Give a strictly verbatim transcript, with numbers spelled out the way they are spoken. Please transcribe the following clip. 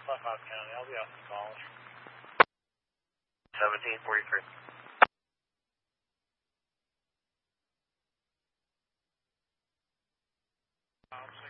Blackhawk County, I'll be off the call. seventeen forty-three. Um,